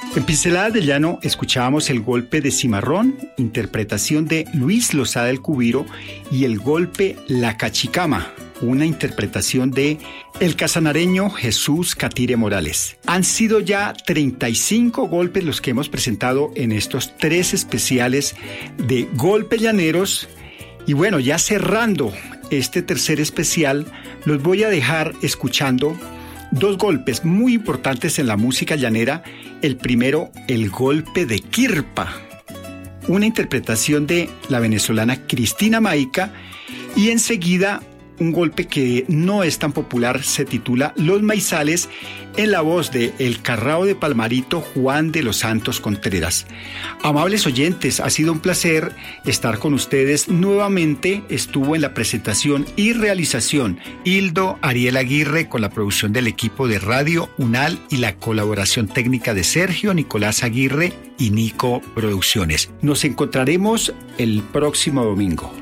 En Pinceladas de Llano escuchábamos el golpe de Cimarrón, interpretación de Luis Losada el Cubiro, y el golpe La Cachicama, una interpretación de el casanareño Jesús Catire Morales. Han sido ya 35 golpes los que hemos presentado en estos 3 especiales de Golpes Llaneros. Y bueno, ya cerrando este tercer especial, los voy a dejar escuchando 2 golpes muy importantes en la música llanera. El primero, el golpe de Quirpa, una interpretación de la venezolana Cristina Maica, y enseguida un golpe que no es tan popular, se titula Los Maizales, en la voz de El Carrao de Palmarito, Juan de los Santos Contreras. Amables oyentes, ha sido un placer estar con ustedes nuevamente. Estuvo en la presentación y realización Hildo Ariel Aguirre, con la producción del equipo de Radio UNAL y la colaboración técnica de Sergio Nicolás Aguirre y Nico Producciones. Nos encontraremos el próximo domingo.